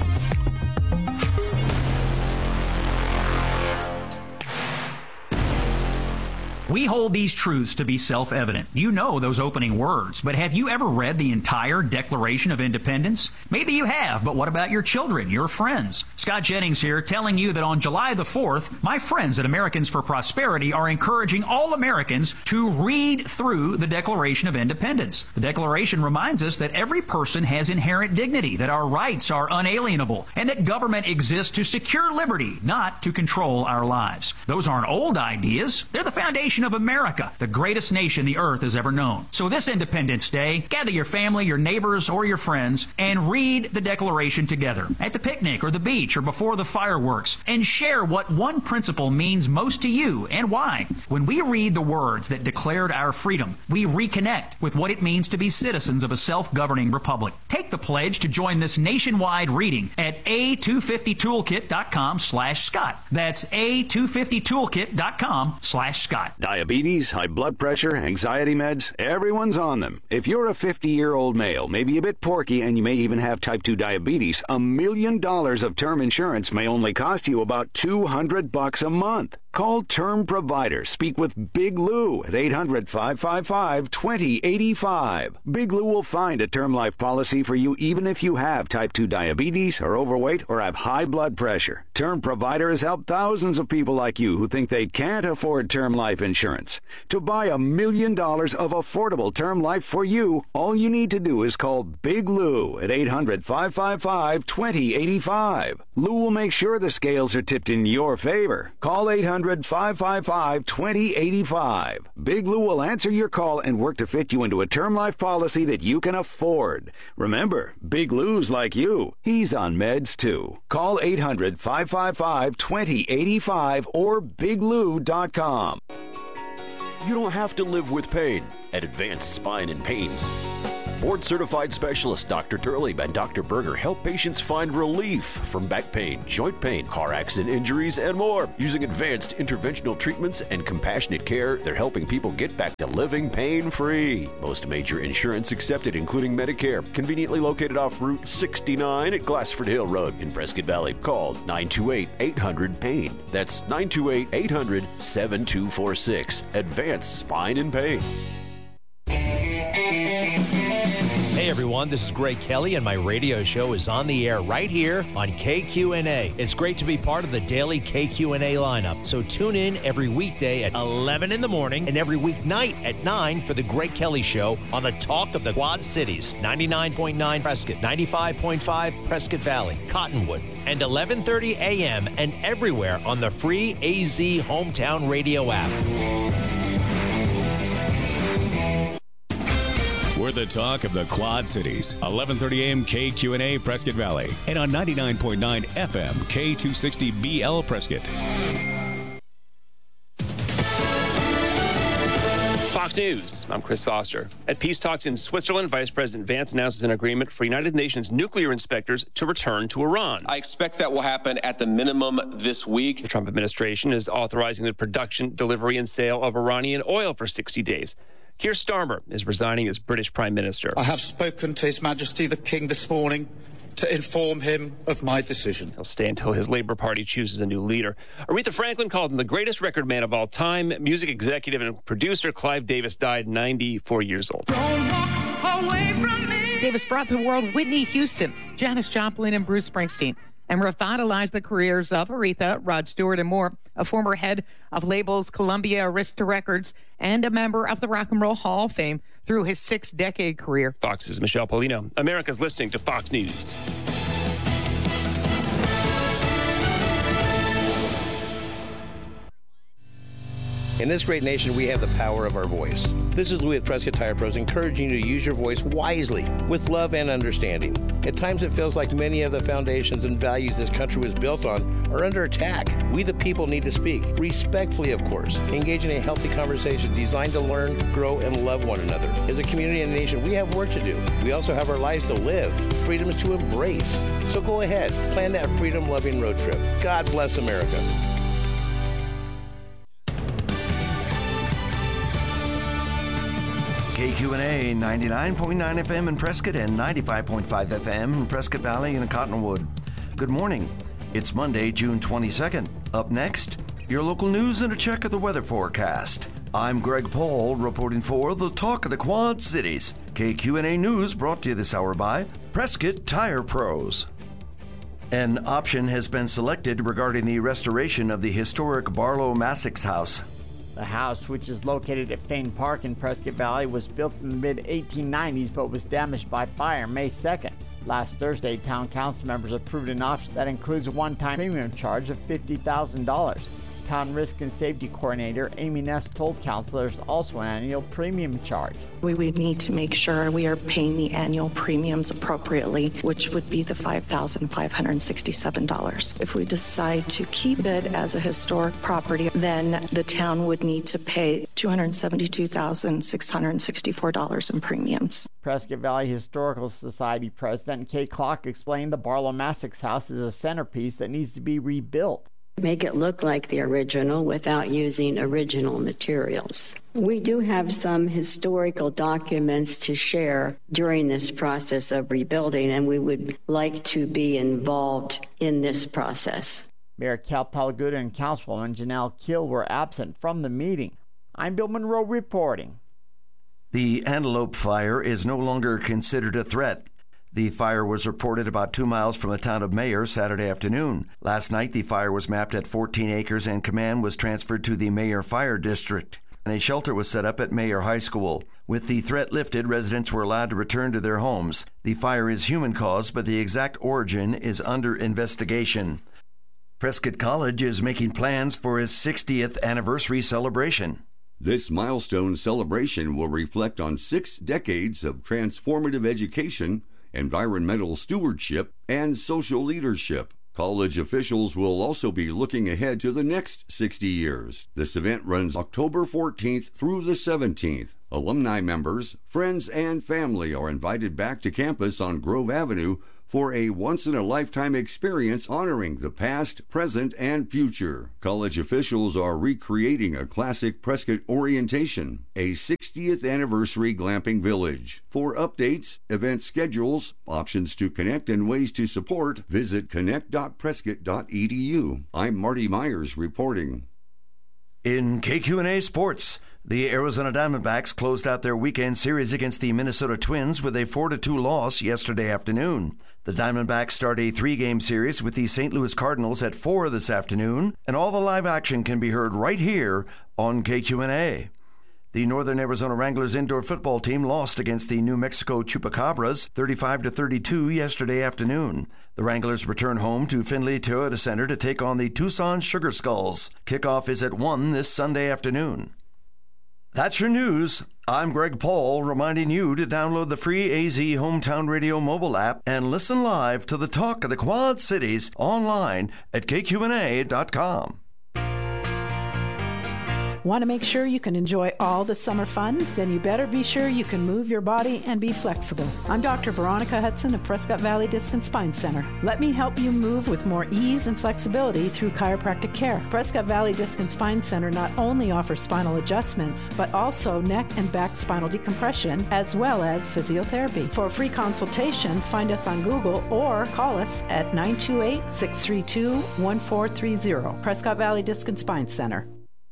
We hold these truths to be self-evident. You know those opening words, but have you ever read the entire Declaration of Independence? Maybe you have, but what about your children, your friends? Scott Jennings here, telling you that on July the fourth, my friends at Americans for Prosperity are encouraging all Americans to read through the Declaration of Independence. The Declaration reminds us that every person has inherent dignity, that our rights are unalienable, and that government exists to secure liberty, not to control our lives. Those aren't old ideas. They're the foundation of America, the greatest nation the earth has ever known. So this Independence Day, gather your family, your neighbors, or your friends and read the Declaration together at the picnic or the beach or before the fireworks and share what one principle means most to you and why. When we read the words that declared our freedom, we reconnect with what it means to be citizens of a self-governing republic. Take the pledge to join this nationwide reading at A two fifty toolkit dot com slash Scott. That's A two fifty toolkit dot com slash Scott. Diabetes, high blood pressure, anxiety meds, everyone's on them. If you're a fifty-year-old male, maybe a bit porky, and you may even have type two diabetes, a million dollars of term insurance may only cost you about two hundred bucks a month. Call Term Provider. Speak with Big Lou at eight hundred, five five five, two zero eight five. Big Lou will find a term life policy for you even if you have type two diabetes, are overweight, or have high blood pressure. Term Provider has helped thousands of people like you who think they can't afford term life insurance. To buy a million dollars of affordable term life for you, all you need to do is call Big Lou at eight hundred, five five five, two zero eight five. Lou will make sure the scales are tipped in your favor. Call eight hundred, hundred, five five five, two zero eight five. Big Lou will answer your call and work to fit you into a term life policy that you can afford. Remember, Big Lou's like you. He's on meds too. Call eight hundred, five five five, two zero eight five or big lou dot com. You don't have to live with pain at Advanced Spine and Pain. Board-certified specialists Doctor Turley and Doctor Berger help patients find relief from back pain, joint pain, car accident injuries, and more. Using advanced interventional treatments and compassionate care, they're helping people get back to living pain-free. Most major insurance accepted, including Medicare. Conveniently located off Route sixty-nine at Glassford Hill Road in Prescott Valley. Call nine two eight, eight hundred, PAIN. That's nine two eight, eight hundred, seven two four six. Advanced Spine and Pain. Hey everyone, this is Greg Kelly, and my radio show is on the air right here on K Q N A. It's great to be part of the daily K Q N A lineup, so tune in every weekday at eleven in the morning and every weeknight at nine for the Greg Kelly Show on the Talk of the Quad Cities, ninety-nine point nine Prescott, ninety-five point five Prescott Valley, Cottonwood, and eleven thirty a.m. and everywhere on the free A Z Hometown Radio app. We're the talk of the Quad Cities. eleven thirty a.m. K Q N A Prescott Valley. And on ninety-nine point nine F M K two sixty B L Prescott. Fox News, I'm Chris Foster. At peace talks in Switzerland, Vice President Vance announces an agreement for United Nations nuclear inspectors to return to Iran. I expect that will happen at the minimum this week. The Trump administration is authorizing the production, delivery, and sale of Iranian oil for sixty days. Keir Starmer is resigning as British Prime Minister. I have spoken to His Majesty the King this morning to inform him of my decision. He'll stay until his Labour Party chooses a new leader. Aretha Franklin called him the greatest record man of all time. Music executive and producer Clive Davis died ninety-four years old. Don't walk away from me. Davis brought to the world Whitney Houston, Janis Joplin, and Bruce Springsteen, and revitalized the careers of Aretha, Rod Stewart, and more. A former head of labels Columbia Arista Records and a member of the Rock and Roll Hall of Fame through his six-decade career. Fox's Michelle Polino. America's listening to Fox News. In this great nation, we have the power of our voice. This is Louis with Prescott Tire Pros, encouraging you to use your voice wisely, with love and understanding. At times, it feels like many of the foundations and values this country was built on are under attack. We, the people, need to speak, respectfully, of course, engage in a healthy conversation designed to learn, grow, and love one another. As a community and a nation, we have work to do. We also have our lives to live, freedoms to embrace. So go ahead, plan that freedom-loving road trip. God bless America. K Q N A ninety-nine point nine F M in Prescott and ninety-five point five F M in Prescott Valley and Cottonwood. Good morning. It's Monday, June twenty-second. Up next, your local news and a check of the weather forecast. I'm Greg Paul reporting for the Talk of the Quad Cities. K Q N A News brought to you this hour by Prescott Tire Pros. An option has been selected regarding the restoration of the historic Barlow Massix house. The house, which is located at Fane Park in Prescott Valley, was built in the mid eighteen nineties but was damaged by fire May second. Last Thursday, Town Council members approved an option that includes a one-time premium charge of fifty thousand dollars. Town Risk and Safety Coordinator Amy Ness told councilors also an annual premium charge. We would need to make sure we are paying the annual premiums appropriately, which would be the five thousand five hundred sixty-seven dollars. If we decide to keep it as a historic property, then the town would need to pay two hundred seventy-two thousand six hundred sixty-four dollars in premiums. Prescott Valley Historical Society President Kay Clark explained the Barlow Massix house is a centerpiece that needs to be rebuilt. Make it look like the original without using original materials. We do have some historical documents to share during this process of rebuilding, and we would like to be involved in this process. Mayor Cal Palaguda and Councilwoman Janelle Kill were absent from the meeting. I'm Bill Monroe reporting. The Antelope Fire is no longer considered a threat. The fire was reported about two miles from the town of Mayer Saturday afternoon. Last night, the fire was mapped at fourteen acres and command was transferred to the Mayer Fire District. And a shelter was set up at Mayer High School. With the threat lifted, residents were allowed to return to their homes. The fire is human-caused, but the exact origin is under investigation. Prescott College is making plans for its sixtieth anniversary celebration. This milestone celebration will reflect on six decades of transformative education, environmental stewardship, and social leadership. College officials will also be looking ahead to the next sixty years. This event runs October fourteenth through the seventeenth. Alumni members, friends, and family are invited back to campus on Grove Avenue for a once-in-a-lifetime experience honoring the past, present, and future. College officials are recreating a classic Prescott orientation, a sixtieth anniversary glamping village. For updates, event schedules, options to connect, and ways to support, visit connect dot prescott dot e d u. I'm Marty Myers reporting. In K Q and A Sports, the Arizona Diamondbacks closed out their weekend series against the Minnesota Twins with a four to two loss yesterday afternoon. The Diamondbacks start a three-game series with the Saint Louis Cardinals at four this afternoon, and all the live action can be heard right here on K Q and A. The Northern Arizona Wranglers indoor football team lost against the New Mexico Chupacabras thirty-five to thirty-two yesterday afternoon. The Wranglers return home to Findlay Toyota Center to take on the Tucson Sugar Skulls. Kickoff is at one this Sunday afternoon. That's your news. I'm Greg Paul, reminding you to download the free A Z Hometown Radio mobile app and listen live to the talk of the Quad Cities online at k q n a dot com. Want to make sure you can enjoy all the summer fun? Then you better be sure you can move your body and be flexible. I'm Doctor Veronica Hudson of Prescott Valley Disc and Spine Center. Let me help you move with more ease and flexibility through chiropractic care. Prescott Valley Disc and Spine Center not only offers spinal adjustments, but also neck and back spinal decompression, as well as physiotherapy. For a free consultation, find us on Google or call us at nine two eight, six three two, one four three zero. Prescott Valley Disc and Spine Center.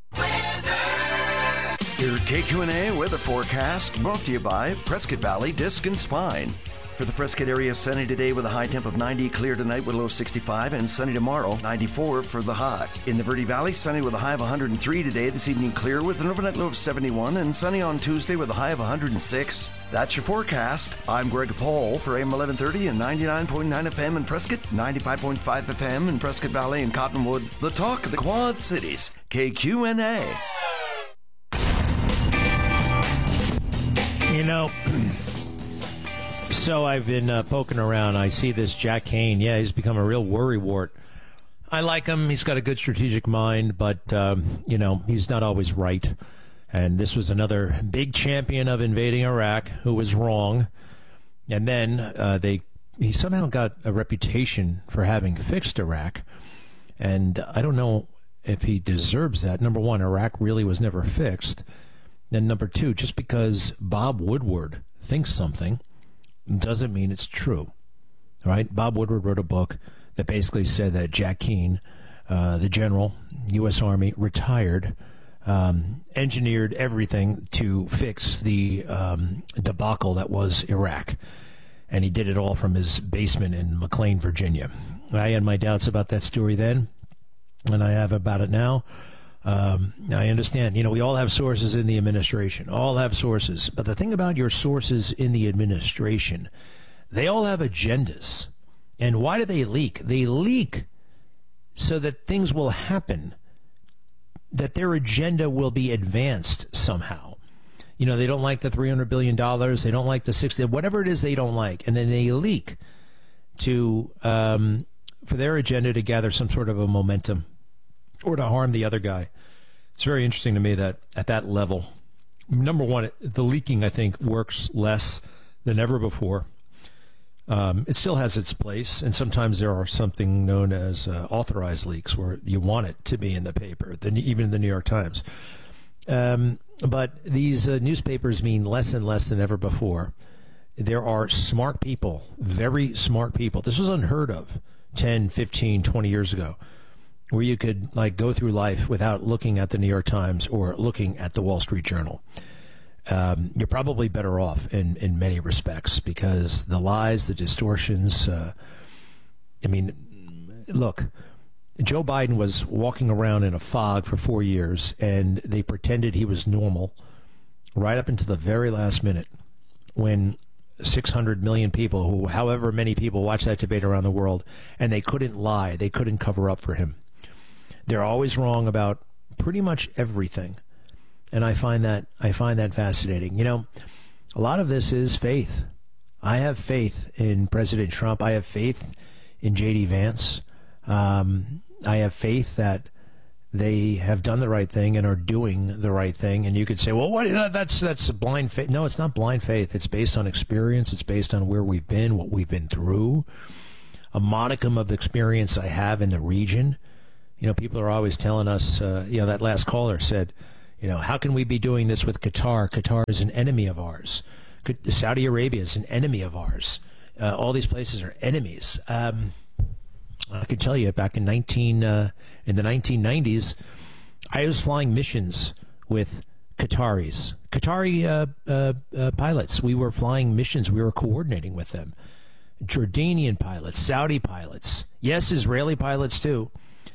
Your K Q and A weather forecast brought to you by Prescott Valley Disc and Spine. For the Prescott area, sunny today with a high temp of ninety, clear tonight with a low of sixty-five, and sunny tomorrow, ninety-four for the high. In the Verde Valley, sunny with a high of one hundred three today, this evening clear with an overnight low of seventy-one, and sunny on Tuesday with a high of one hundred six. That's your forecast. I'm Greg Paul for A M eleven thirty and ninety-nine point nine F M in Prescott, ninety-five point five F M in Prescott Valley and Cottonwood. The talk of the Quad Cities, K Q and A. You know, so I've been uh, poking around. I see this Jack Kane. Yeah, he's become a real worrywart. I like him. He's got a good strategic mind, but, um, you know, he's not always right. And this was another big champion of invading Iraq who was wrong. And then uh, they he somehow got a reputation for having fixed Iraq. And I don't know if he deserves that. Number one, Iraq really was never fixed. Then number two, just because Bob Woodward thinks something doesn't mean it's true, right? Bob Woodward wrote a book that basically said that Jack Keane, uh, the general, U S Army, retired, um, engineered everything to fix the um, debacle that was Iraq. And he did it all from his basement in McLean, Virginia. I had my doubts about that story then, and I have about it now. Um, I understand. You know, we all have sources in the administration. All have sources. But the thing about your sources in the administration, they all have agendas. And why do they leak? They leak so that things will happen, that their agenda will be advanced somehow. You know, they don't like the three hundred billion dollars. They don't like the sixty, whatever it is they don't like. And then they leak to um, for their agenda to gather some sort of a momentum or to harm the other guy. It's very interesting to me that at that level, number one, the leaking, I think, works less than ever before. Um, it still has its place, and sometimes there are something known as uh, authorized leaks where you want it to be in the paper, the, even the New York Times. Um, but these uh, newspapers mean less and less than ever before. There are smart people, very smart people. This was unheard of ten, fifteen, twenty years ago, where you could like go through life without looking at the New York Times or looking at the Wall Street Journal. Um, you're probably better off in, in many respects because the lies, the distortions, uh, I mean, look, Joe Biden was walking around in a fog for four years and they pretended he was normal right up until the very last minute when six hundred million people, who, however many people watch that debate around the world, and they couldn't lie. They couldn't cover up for him. They're always wrong about pretty much everything. And I find that I find that fascinating. You know, a lot of this is faith. I have faith in President Trump. I have faith in J D Vance. Um, I have faith that they have done the right thing and are doing the right thing. And you could say, well, what? That's that's blind faith. No, it's not blind faith. It's based on experience. It's based on where we've been, what we've been through, a modicum of experience I have in the region. You know, people are always telling us, uh, you know, that last caller said, you know, how can we be doing this with Qatar? Qatar is an enemy of ours. Saudi Arabia is an enemy of ours. Uh, all these places are enemies. Um, I can tell you, back in nineteen uh, in the nineteen nineties, I was flying missions with Qataris, Qatari uh, uh, uh, pilots. We were flying missions. We were coordinating with them. Jordanian pilots, Saudi pilots, yes, Israeli pilots too.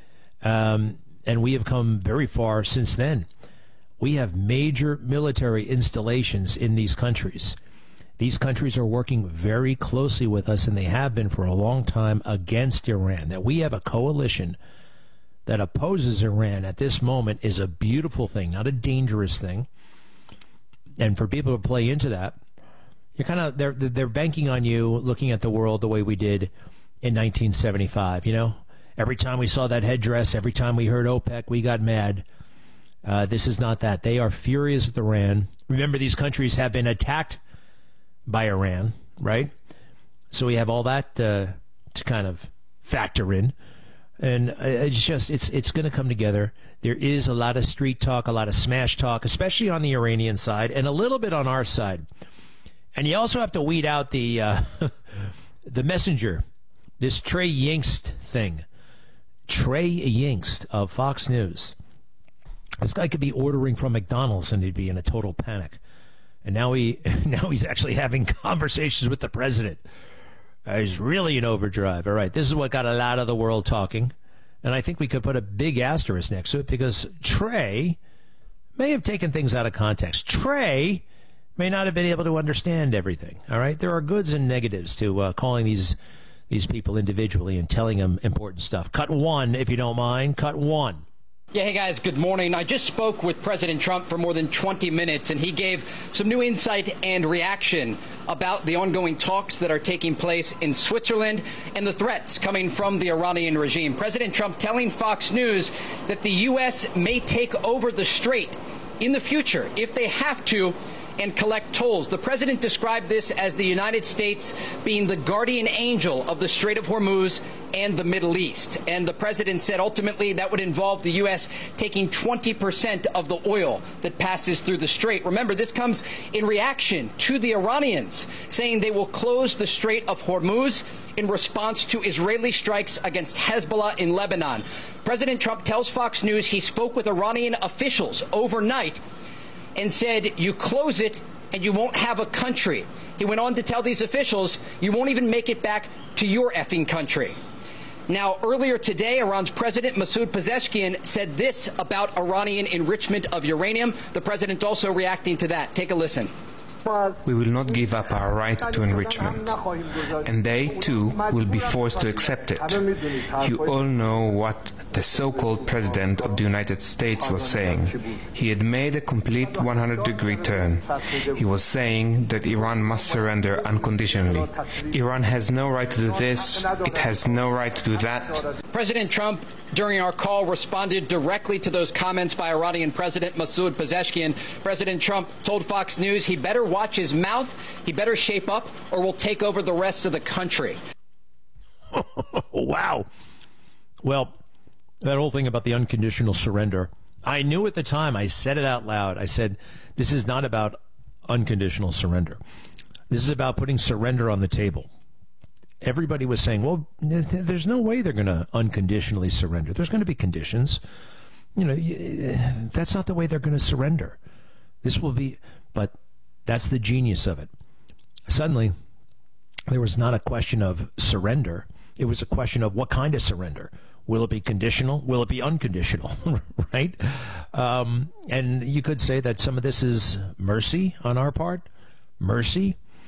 Um, and we have come very far since then. We have major military installations in these countries. These countries are working very closely with us, and they have been for a long time, against Iran. That we have a coalition that opposes Iran at this moment is a beautiful thing, not a dangerous thing. And for people to play into that, you're kind of they're they're banking on you looking at the world the way we did in nineteen seventy-five. You know, every time we saw that headdress, every time we heard OPEC, we got mad. Uh, this is not that. They are furious with Iran. Remember, these countries have been attacked by Iran, right? So we have all that uh, to kind of factor in, and it's just it's it's going to come together. There is a lot of street talk, a lot of smash talk, especially on the Iranian side, and a little bit on our side. And you also have to weed out the uh, the messenger, this Trey Yingst thing. Trey Yingst of Fox News. This guy could be ordering from McDonald's and he'd be in a total panic. And now he now he's actually having conversations with the president. Uh, he's really in overdrive. All right, this is what got a lot of the world talking. And I think we could put a big asterisk next to it because Trey may have taken things out of context. Trey may not have been able to understand everything. All right, there are goods and negatives to uh, calling these these people individually and telling them important stuff. Cut one, if you don't mind. Cut one. Yeah, hey guys, good morning. I just spoke with President Trump for more than twenty minutes, and he gave some new insight and reaction about the ongoing talks that are taking place in Switzerland and the threats coming from the Iranian regime. President Trump telling Fox News that the U S may take over the strait in the future if they have to and collect tolls. The president described this as the United States being the guardian angel of the Strait of Hormuz and the Middle East. And the president said ultimately that would involve the U S taking twenty percent of the oil that passes through the strait. Remember, this comes in reaction to the Iranians saying they will close the Strait of Hormuz in response to Israeli strikes against Hezbollah in Lebanon. President Trump tells Fox News he spoke with Iranian officials overnight and said, you close it and you won't have a country. He went on to tell these officials, you won't even make it back to your effing country. Now, earlier today, Iran's President Masoud Pezeshkian said this about Iranian enrichment of uranium. The president also reacting to that. Take a listen. We will not give up our right to enrichment, and they, too, will be forced to accept it. You all know what the so-called President of the United States was saying. He had made a complete one hundred degree turn. He was saying that Iran must surrender unconditionally. Iran has no right to do this. It has no right to do that. President Trump, during our call, responded directly to those comments by Iranian President Masoud Pezeshkian. President Trump told Fox News he better watch his mouth, he better shape up, or we'll take over the rest of the country. Wow. Well, that whole thing about the unconditional surrender, I knew at the time, I said it out loud. I said, this is not about unconditional surrender. This is about putting surrender on the table. Everybody was saying, well, there's no way they're going to unconditionally surrender. There's going to be conditions. You know, that's not the way they're going to surrender. This will be, but that's the genius of it. Suddenly, there was not a question of surrender. It was a question of what kind of surrender. Will it be conditional? Will it be unconditional? Right? Um, and you could say that some of this is mercy on our part. Mercy.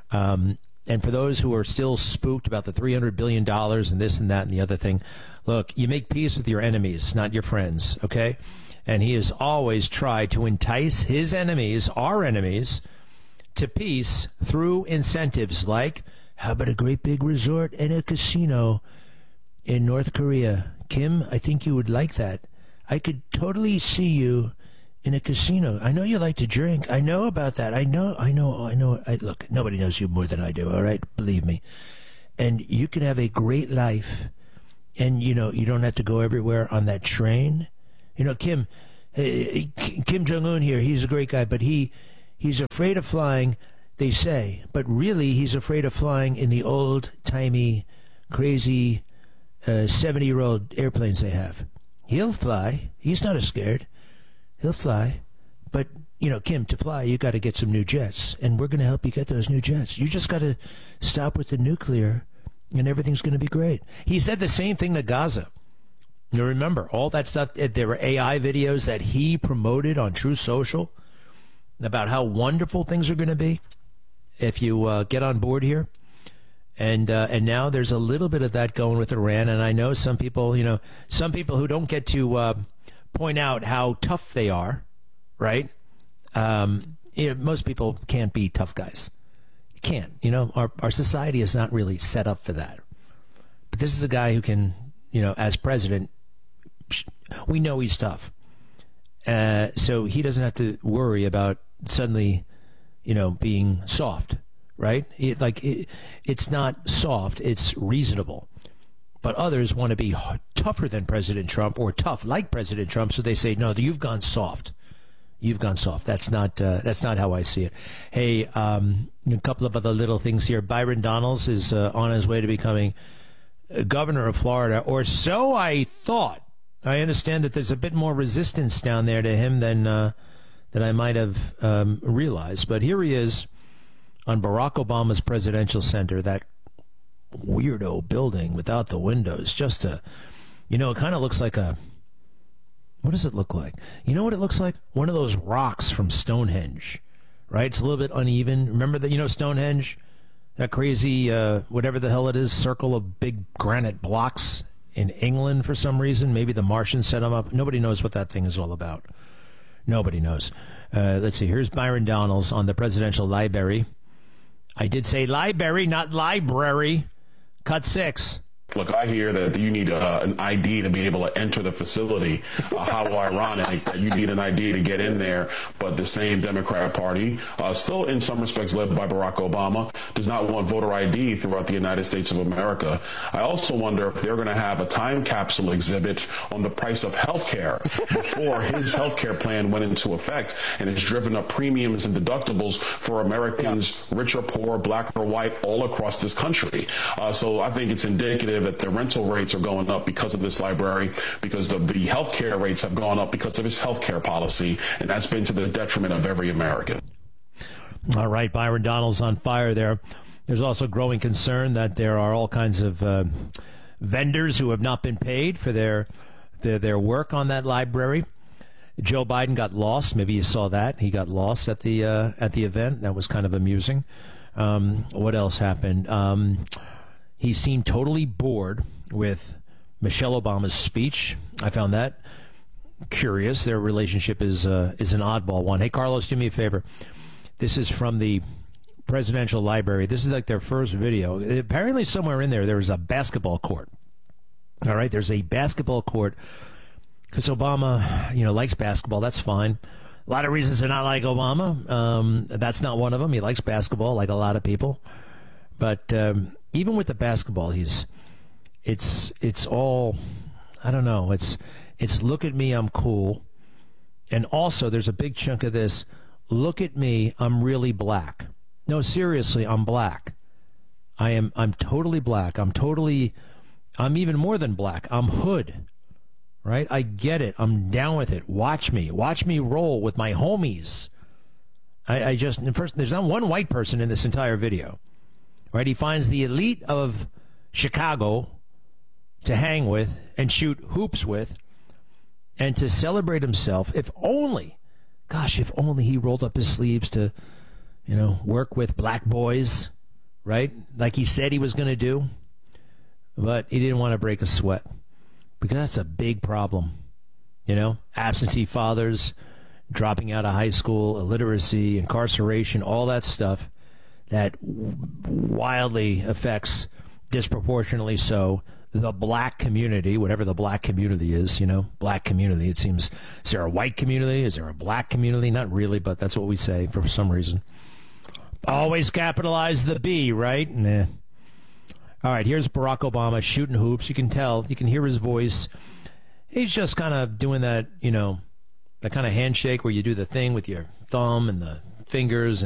Um, and for those who are still spooked about the three hundred billion dollars and this and that and the other thing, look, you make peace with your enemies, not your friends, okay? And he has always tried to entice his enemies, our enemies, to peace through incentives like, how about a great big resort and a casino in North Korea? Kim, I think you would like that. I could totally see you in a casino. I know you like to drink. I know about that. I know, I know, I know. I, look, nobody knows you more than I do, all right? Believe me. And you could have a great life. And, you know, you don't have to go everywhere on that train. You know, Kim, uh, Kim Jong-un here, he's a great guy, but he he's afraid of flying, they say. But really, he's afraid of flying in the old-timey, crazy uh, seventy-year-old airplanes they have. He'll fly. He's not scared. He'll fly. But, you know, Kim, to fly, you got to get some new jets. And we're going to help you get those new jets. You just got to stop with the nuclear, and everything's going to be great. He said the same thing to Gaza. You remember, all that stuff, there were A I videos that he promoted on True Social about how wonderful things are going to be if you uh, get on board here. And uh, and now there's a little bit of that going with Iran. And I know some people, you know, some people who don't get to uh, point out how tough they are, right? Um, you know, most people can't be tough guys. You can't. You know, our, our society is not really set up for that. But this is a guy who can, you know, as president, we know he's tough. Uh, so he doesn't have to worry about suddenly, you know, being soft, right? It, like it, it's not soft, it's reasonable. But others want to be tougher than President Trump or tough like President Trump, so they say, no, you've gone soft. You've gone soft. That's not uh, that's not how I see it. Hey, um, a couple of other little things here. Byron Donalds is uh, on his way to becoming governor of Florida, or so I thought. I understand that there's a bit more resistance down there to him than uh, than I might have um, realized. But here he is on Barack Obama's presidential center, that weirdo building without the windows. Just a, you know, it kind of looks like a, what does it look like? You know what it looks like? One of those rocks from Stonehenge, right? It's a little bit uneven. Remember that, you know, Stonehenge? That crazy, uh, whatever the hell it is, circle of big granite blocks in England for some reason. Maybe the Martians set them up. Nobody knows what that thing is all about. Nobody knows. Uh, let's see. Here's Byron Donalds on the presidential library. I did say library, not library. Cut six. Look, I hear that you need uh, an I D to be able to enter the facility. Uh, how ironic that you need an I D to get in there, but the same Democrat Party, uh, still in some respects led by Barack Obama, does not want voter I D throughout the United States of America. I also wonder if they're going to have a time capsule exhibit on the price of health care before his health care plan went into effect, and it's driven up premiums and deductibles for Americans, rich or poor, black or white, all across this country. Uh, so I think it's indicative that the rental rates are going up because of this library, because the, the health care rates have gone up because of his health care policy, and that's been to the detriment of every American. All right, Byron Donalds on fire there. There's also growing concern that there are all kinds of uh, vendors who have not been paid for their, their their work on that library. Joe Biden got lost. Maybe you saw that. He got lost at the uh, at the event. That was kind of amusing. Um, what else happened? Um, He seemed totally bored with Michelle Obama's speech. I found that curious. Their relationship is uh, is an oddball one. Hey, Carlos, do me a favor. This is from the presidential library. This is like their first video. Apparently somewhere in there, there was a basketball court. All right, there's a basketball court because Obama, you know, likes basketball. That's fine. A lot of reasons to not like Obama. Um, that's not one of them. He likes basketball like a lot of people. But um, even with the basketball, he's it's it's all, I don't know, it's it's look at me, I'm cool. And also there's a big chunk of this, look at me, I'm really black. No, seriously, I'm black. I am I'm totally black. I'm totally I'm even more than black. I'm hood. Right? I get it. I'm down with it. Watch me. Watch me roll with my homies. I, I just first there's not one white person in this entire video. Right, he finds the elite of Chicago to hang with and shoot hoops with and to celebrate himself. If only, gosh, if only he rolled up his sleeves to, you know, work with black boys right? Like he said he was going to do. But he didn't want to break a sweat because that's a big problem. You know, absentee fathers, dropping out of high school, illiteracy, incarceration, all that stuff that wildly affects, disproportionately so, the black community, whatever the black community is, you know, black community. It seems, is there a white community? Is there a black community? Not really, but that's what we say for some reason. Always capitalize the B, right? Nah. All right, here's Barack Obama shooting hoops. You can tell, you can hear his voice. He's just kind of doing that, you know, that kind of handshake where you do the thing with your thumb and the fingers